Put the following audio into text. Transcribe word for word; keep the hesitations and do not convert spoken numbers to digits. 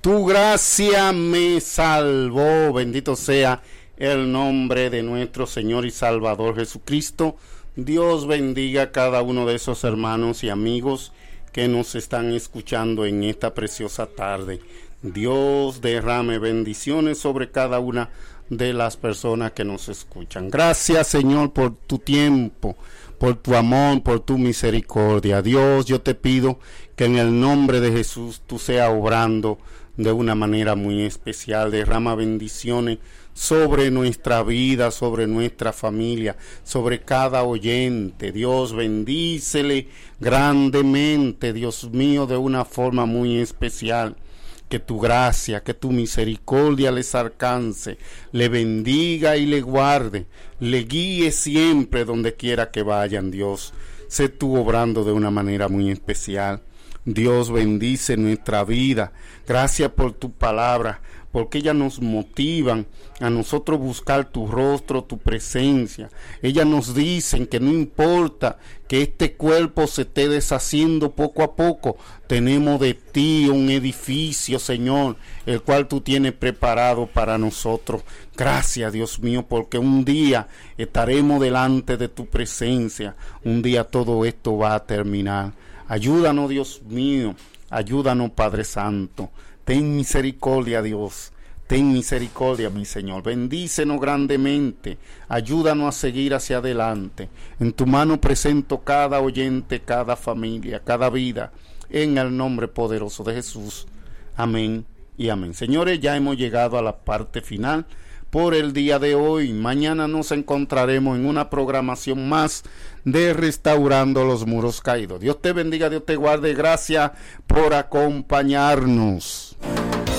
Tu gracia me salvó. Bendito sea el nombre de nuestro Señor y Salvador Jesucristo. Dios bendiga a cada uno de esos hermanos y amigos que nos están escuchando en esta preciosa tarde. Dios derrame bendiciones sobre cada una de las personas que nos escuchan. Gracias, Señor, por tu tiempo, por tu amor, por tu misericordia. Dios, yo te pido que en el nombre de Jesús tú seas obrando de una manera muy especial. Derrama bendiciones sobre nuestra vida, sobre nuestra familia, sobre cada oyente. Dios, bendícele grandemente, Dios mío, de una forma muy especial. Que tu gracia, que tu misericordia les alcance, le bendiga y le guarde, le guíe siempre donde quiera que vayan. Dios, sé tú obrando de una manera muy especial. Dios, bendice nuestra vida. Gracias por tu palabra, porque ellas nos motivan a nosotros buscar tu rostro, tu presencia. Ellas nos dicen que no importa que este cuerpo se esté deshaciendo poco a poco, tenemos de ti un edificio, Señor, el cual tú tienes preparado para nosotros. Gracias, Dios mío, porque un día estaremos delante de tu presencia. Un día todo esto va a terminar. Ayúdanos, Dios mío, ayúdanos, Padre Santo. Ten misericordia, Dios. Ten misericordia, mi Señor. Bendícenos grandemente. Ayúdanos a seguir hacia adelante. En tu mano presento cada oyente, cada familia, cada vida. En el nombre poderoso de Jesús. Amén y amén. Señores, ya hemos llegado a la parte final por el día de hoy. Mañana nos encontraremos en una programación más de Restaurando los Muros Caídos. Dios te bendiga, Dios te guarde. Gracias por acompañarnos.